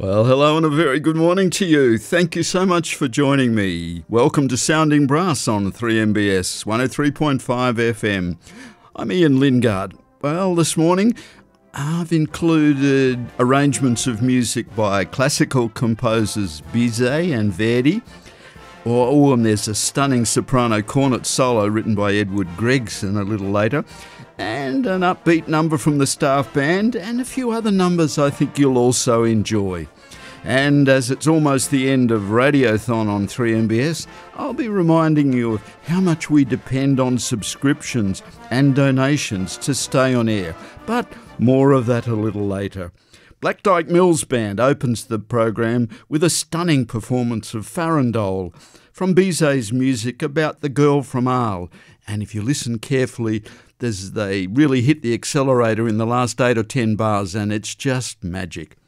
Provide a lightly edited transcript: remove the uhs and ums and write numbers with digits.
Well, hello and a very good morning to you. Thank you so much for joining me. Welcome to Sounding Brass on 3MBS 103.5 FM. I'm Ian Lingard. Well, this morning I've included arrangements of music by classical composers Bizet and Verdi. And there's a stunning soprano cornet solo written by Edward Gregson a little later, and an upbeat number from the staff band, and a few other numbers I think you'll also enjoy. And as it's almost the end of Radiothon on 3MBS, I'll be reminding you of how much we depend on subscriptions and donations to stay on air, but more of that a little later. Black Dyke Mills Band opens the program with a stunning performance of Farandole from Bizet's music about the girl from Arles. And if you listen carefully, they really hit the accelerator in the last 8 or 10 bars, and it's just magic.